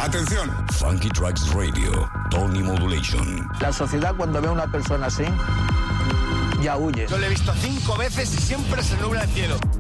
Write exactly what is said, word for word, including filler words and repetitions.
Atención. Funky Tracks Radio, Tony Modulation. La sociedad cuando ve a una persona así, ya huye. Yo lo he visto cinco veces y siempre se nubla el cielo.